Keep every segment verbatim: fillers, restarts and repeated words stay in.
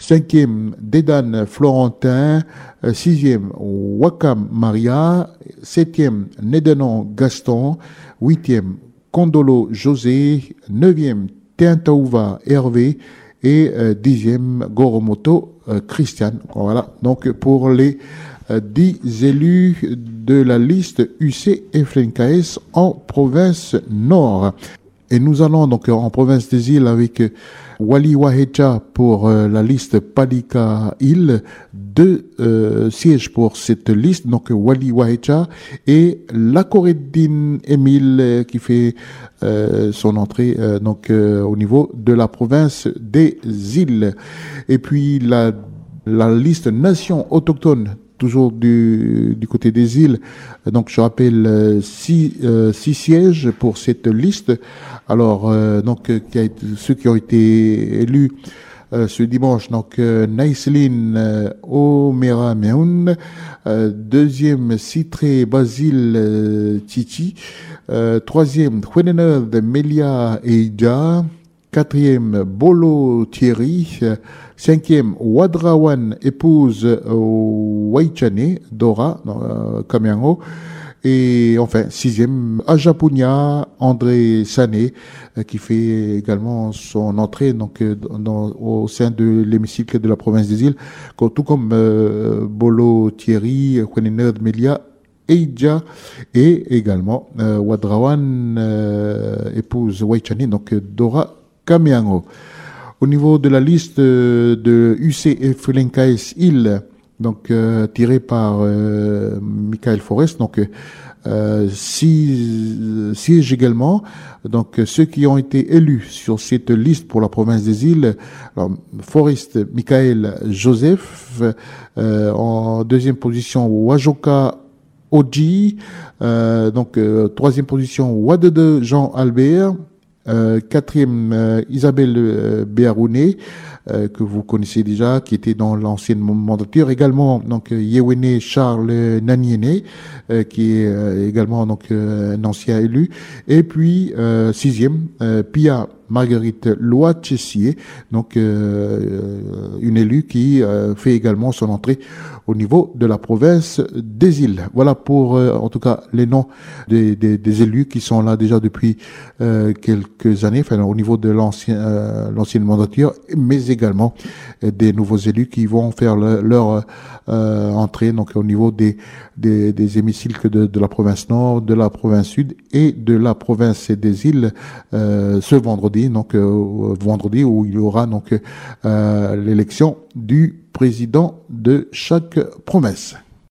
cinquième Dédane Florentin, euh, sixième Wakam Maria, septième Nedenon Gaston, huitième Kondolo José, neuvième Teantaouva Hervé et euh, dixième Goromoto euh, Christiane. Voilà, donc pour les euh, dix élus de la liste U C F L N K S en province Nord. Et nous allons donc en province des îles avec Wali Wahecha pour euh, la liste Palika Île, deux euh, sièges pour cette liste, donc Wali Wahecha et Lakoreddin Emile euh, qui fait euh, son entrée euh, donc euh, au niveau de la province des îles. Et puis la, la liste nations autochtones, toujours du, du côté des îles. Donc, je rappelle euh, six, euh, six sièges pour cette liste. Alors, euh, donc, euh, qui a été, ceux qui ont été élus euh, ce dimanche, donc, euh, Naïseline euh, Omera Meoun, euh, deuxième, Citré Basile euh, Titi, euh, troisième, Hwenene de Melia Eija, quatrième, Bolo Thierry, cinquième, Wadrawan épouse euh, Waichane, Dora, euh, Kamiango, et enfin, sixième, Ajapunia, André Sané, euh, qui fait également son entrée donc euh, dans, au sein de l'hémicycle de la province des îles, tout comme euh, Bolo Thierry, Hwenene de Melia Eija et également euh, Wadrawan euh, épouse Waichane, donc Dora Kamiango. Au niveau de la liste de U C F L N K S île, donc euh, tirée par euh, Michael Forest, donc euh, six sièges également. Donc ceux qui ont été élus sur cette liste pour la province des îles, alors, Forest Michael Joseph, euh, en deuxième position Wajoka Oji, euh, donc euh, troisième position Wadede Jean Albert. Euh, quatrième, euh, Isabelle euh, Béarouné, euh, que vous connaissez déjà, qui était dans l'ancienne mandature. Également, donc, Yewene Charles Naniene, euh, qui est euh, également donc euh, un ancien élu. Et puis, euh, sixième, euh, Pia Marguerite Loa-Tessier, donc euh, une élue qui euh, fait également son entrée au niveau de la province des îles. Voilà pour, euh, en tout cas, les noms des, des, des élus qui sont là déjà depuis euh, quelques années, enfin au niveau de l'ancien, euh, l'ancienne mandature, mais également euh, des nouveaux élus qui vont faire le, leur euh, entrée donc au niveau des, des, des hémicycles de, de la province Nord, de la province Sud et de la province des îles euh, ce vendredi, donc euh, vendredi où il y aura donc euh, l'élection du président de chaque province.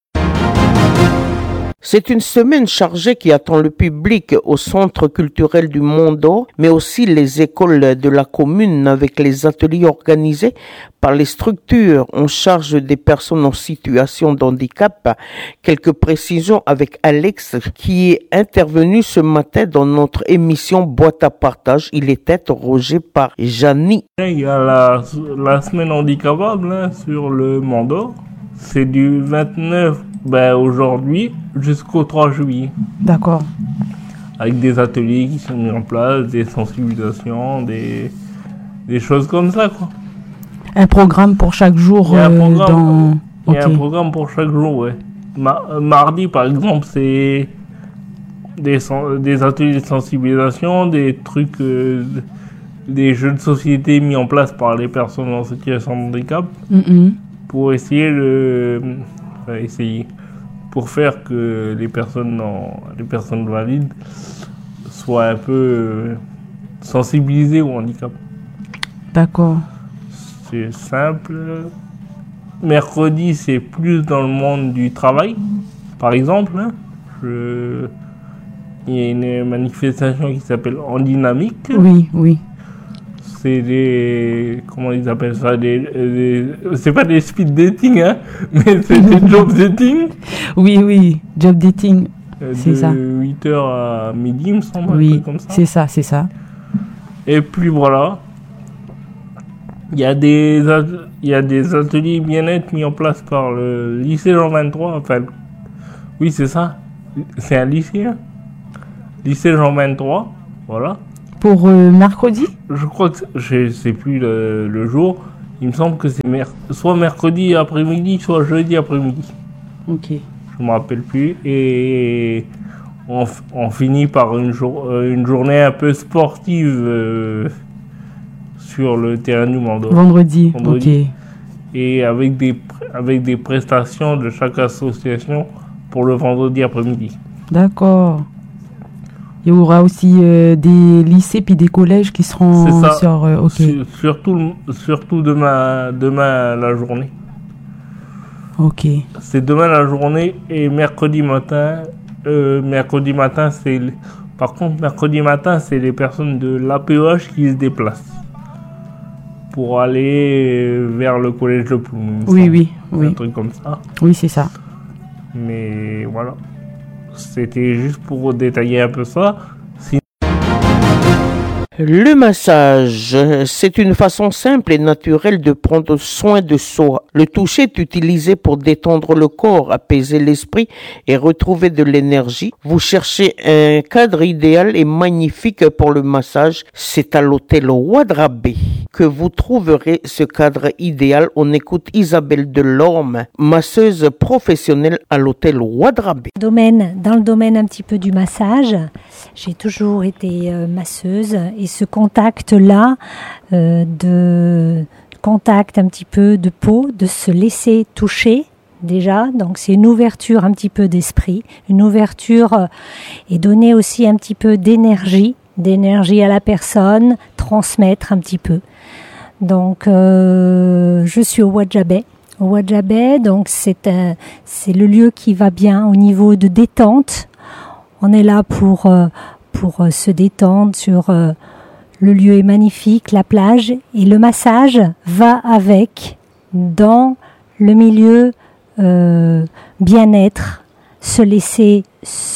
C'est une semaine chargée qui attend le public au centre culturel du Mondo, mais aussi les écoles de la commune avec les ateliers organisés par les structures en charge des personnes en situation de handicap. Quelques précisions avec Alex qui est intervenu ce matin dans notre émission Boîte à partage. Il était interrogé par Jani. Il y a la, la semaine handicapable hein, sur le Mondo. C'est du vingt-neuf ben, aujourd'hui jusqu'au trois juillet. D'accord. Avec des ateliers qui sont mis en place, des sensibilisations, des, des choses comme ça, quoi. Un programme pour chaque jour. Il y a un programme, euh, dans... il y a okay. un programme pour chaque jour, ouais. Ma- mardi, par exemple, c'est des, des ateliers de sensibilisation, des trucs, euh, des jeux de société mis en place par les personnes en situation de handicap. Mm-hmm. Pour essayer de enfin, essayer pour faire que les personnes non, les personnes valides soient un peu euh, sensibilisées au handicap. D'accord. C'est simple. Mercredi, c'est plus dans le monde du travail. Par exemple, hein, je... il y a une manifestation qui s'appelle En Dynamique. Oui, oui. C'est des... Comment ils appellent ça des, des, c'est pas des speed dating, hein, mais c'est des job dating. Oui, oui, job dating, euh, c'est ça. De huit heures à midi, il me semble, oui, un truc comme ça. c'est ça, c'est ça. Et puis voilà. Il y a des, il y a des ateliers bien-être mis en place par le lycée Jean vingt-trois. Enfin, oui, c'est ça. C'est un lycée, hein. Lycée Jean vingt-trois, voilà. Pour euh, mercredi ? Je crois que je sais plus le, le jour. Il me semble que c'est mer- soit mercredi après-midi, soit jeudi après-midi. Ok. Je me rappelle plus. Et on, f- on finit par une, jour- euh, une journée un peu sportive euh, sur le terrain du Mando. Vendredi. Vendredi. Ok. Et avec des, pr- avec des prestations de chaque association pour le vendredi après-midi. D'accord. Il y aura aussi euh, des lycées puis des collèges qui seront C'est ça. sur. euh, ok. Sur- surtout, surtout demain, demain la journée. Ok. C'est demain la journée et mercredi matin. Euh, mercredi matin, c'est. l- Par contre, mercredi matin, c'est les personnes de l'A P E H qui se déplacent pour aller vers le collège de Ploum. il me Oui, semble. oui, Un oui. truc comme ça. Oui, c'est ça. Mais voilà. C'était juste pour détailler un peu ça. Le massage, c'est une façon simple et naturelle de prendre soin de soi. Le toucher est utilisé pour détendre le corps, apaiser l'esprit et retrouver de l'énergie. Vous cherchez un cadre idéal et magnifique pour le massage, c'est à l'hôtel Ouadrabé que vous trouverez ce cadre idéal. On écoute Isabelle Delorme, masseuse professionnelle à l'hôtel Ouadrabé. Domaine, dans le domaine un petit peu du massage, j'ai toujours été euh, masseuse et ce contact-là, euh, de contact un petit peu de peau, de se laisser toucher déjà, donc c'est une ouverture un petit peu d'esprit, une ouverture euh, et donner aussi un petit peu d'énergie, d'énergie à la personne, transmettre un petit peu. Donc euh, je suis au Ouadrabé. Au Ouadrabé, donc c'est un, c'est le lieu qui va bien au niveau de détente. On est là pour euh, pour euh, se détendre sur euh, le lieu est magnifique, la plage et le massage va avec dans le milieu euh, bien-être, se laisser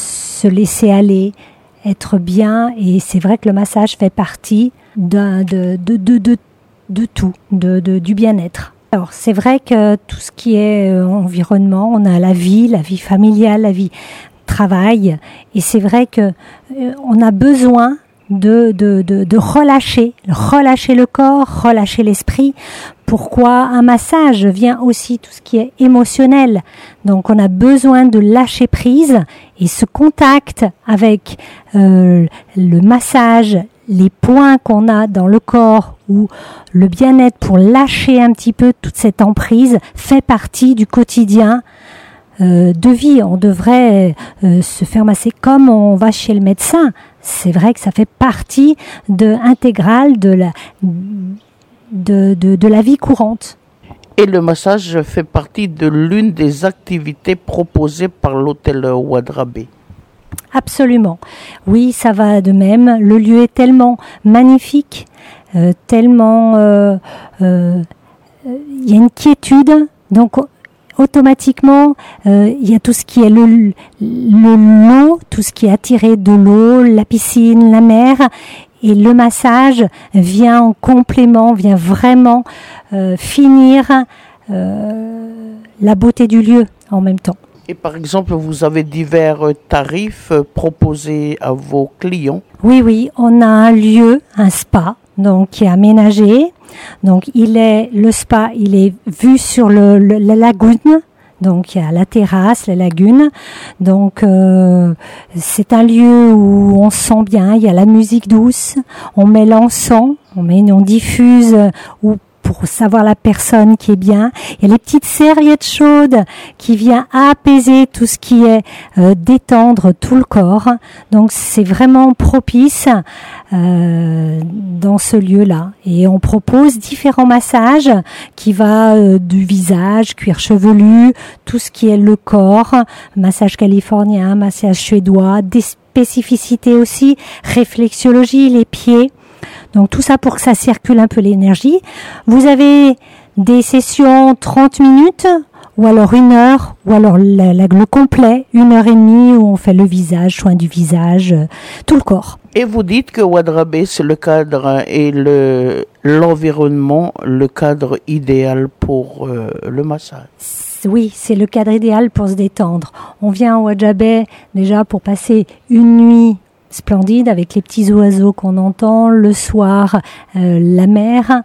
se laisser aller, être bien et c'est vrai que le massage fait partie d'un, de de de de de tout, de, de du bien-être. Alors c'est vrai que tout ce qui est euh, environnement, on a la vie, la vie familiale, la vie travail, et c'est vrai que euh, on a besoin de, de de de relâcher, relâcher le corps, relâcher l'esprit. Pourquoi un massage vient aussi tout ce qui est émotionnel. Donc on a besoin de lâcher prise et ce contact avec euh, le massage, les points qu'on a dans le corps ou le bien-être pour lâcher un petit peu toute cette emprise fait partie du quotidien euh, de vie. On devrait euh, se faire masser comme on va chez le médecin. C'est vrai que ça fait partie de intégrale de la de, de, de la vie courante. Et le massage fait partie de l'une des activités proposées par l'hôtel Ouadrabé. Absolument. Oui, ça va de même. Le lieu est tellement magnifique, euh, tellement... Euh, euh, il y a une quiétude, donc automatiquement, euh, il y a tout ce qui est le, le l'eau, tout ce qui est attiré de l'eau, la piscine, la mer, et le massage vient en complément, vient vraiment euh, finir euh, la beauté du lieu en même temps. Et par exemple, vous avez divers tarifs proposés à vos clients. Oui, oui, on a un lieu, un spa, donc qui est aménagé. Donc il est le spa, il est vu sur le, le la lagune. Donc il y a la terrasse, la lagune. Donc euh, c'est un lieu où on se sent bien. Il y a la musique douce. On met l'encens, on met, on diffuse ou pour savoir la personne qui est bien. Il y a les petites serviettes chaudes qui viennent apaiser tout ce qui est euh, détendre tout le corps. Donc c'est vraiment propice euh, dans ce lieu-là. Et on propose différents massages qui va euh, du visage, cuir chevelu, tout ce qui est le corps, massage californien, massage suédois, des spécificités aussi, réflexologie, les pieds. Donc tout ça pour que ça circule un peu l'énergie. Vous avez des sessions trente minutes ou alors une heure ou alors la, la, le complet, une heure et demie où on fait le visage, soin du visage, tout le corps. Et vous dites que Ouadrabé, c'est le cadre et le, l'environnement, le cadre idéal pour euh, le massage. Oui, c'est le cadre idéal pour se détendre. On vient à Ouadrabé déjà pour passer une nuit splendide avec les petits oiseaux qu'on entend le soir, euh, la mer.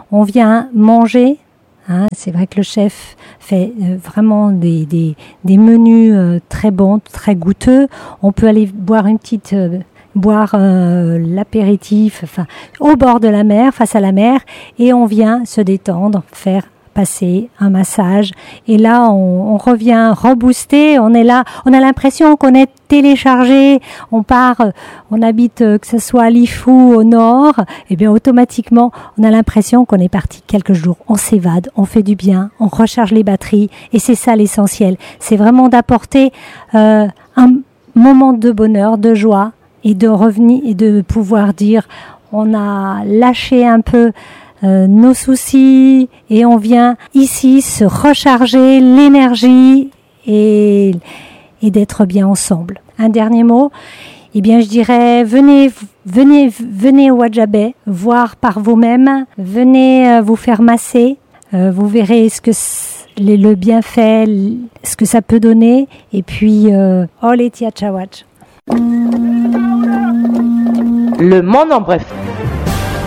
on vient manger. Hein, c'est vrai que le chef fait euh, vraiment des, des, des menus euh, très bons, très goûteux. On peut aller boire une petite, euh, boire euh, l'apéritif, enfin, au bord de la mer, face à la mer, et on vient se détendre, faire passer un massage. Et là, on, on revient reboosté. On est là, on a l'impression qu'on est téléchargé. On part, on habite que ce soit à Lifou au nord. Et bien automatiquement, on a l'impression qu'on est parti quelques jours. On s'évade, on fait du bien, on recharge les batteries. Et c'est ça l'essentiel. C'est vraiment d'apporter euh, un moment de bonheur, de joie, et de revenir et de pouvoir dire, on a lâché un peu Euh, nos soucis et on vient ici se recharger l'énergie et, et d'être bien ensemble. Un dernier mot, eh bien je dirais venez venez venez au Wadjabé voir par vous-même, venez euh, vous faire masser, euh, vous verrez ce que le, le bienfait, ce que ça peut donner et puis euh, Ole Tia Chawach. Le monde en bref.